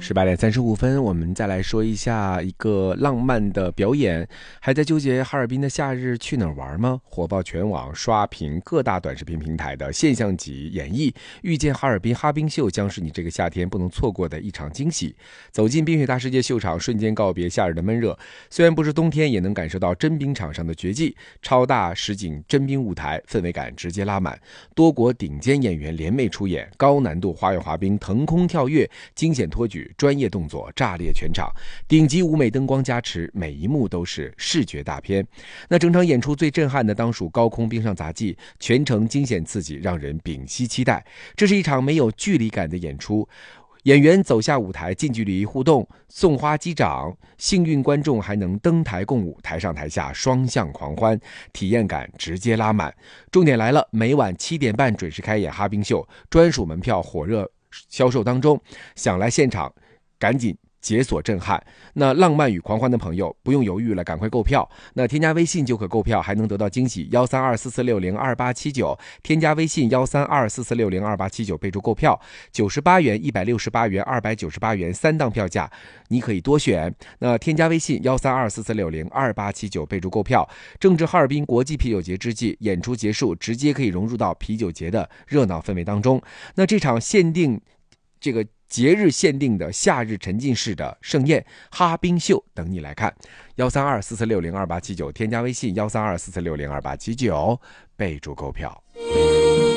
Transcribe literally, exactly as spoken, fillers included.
十八点三十五分，我们再来说一下一个浪漫的表演。还在纠结哈尔滨的夏日去哪儿玩吗？火爆全网，刷屏各大短视频平台的现象级演绎，遇见哈尔滨哈冰秀将是你这个夏天不能错过的一场惊喜。走进冰雪大世界秀场，瞬间告别夏日的闷热。虽然不是冬天，也能感受到真冰场上的绝技，超大实景真冰舞台，氛围感直接拉满。多国顶尖演员联袂出演，高难度花样滑冰、腾空跳跃、惊险托举、专业动作炸裂全场，顶级舞美灯光加持，每一幕都是视觉大片。那整场演出最震撼的当属高空冰上杂技，全程惊险刺激，让人屏息期待。这是一场没有距离感的演出，演员走下舞台，近距离互动，送花击掌，幸运观众还能登台共舞，台上台下双向狂欢，体验感直接拉满。重点来了，每晚七点半准时开演哈冰秀，专属门票火热销售当中，想来现场赶紧解锁震撼。那浪漫与狂欢的朋友不用犹豫了，赶快购票。那添加微信就可购票，还能得到惊喜。一三二四四六零二八七九，添加微信一三二四四六零二八七九，备注购票，九十八元、一百六十八元、二百九十八元三档票价，你可以多选。那添加微信一三二四四六零二八七九，备注购票。正值哈尔滨国际啤酒节之际，演出结束，直接可以融入到啤酒节的热闹氛围当中。那这场限定这个节日限定的夏日沉浸式的盛宴哈冰秀等你来看。一三二四四六零二八七九，添加微信一三二四四六零二八七九，备注购票。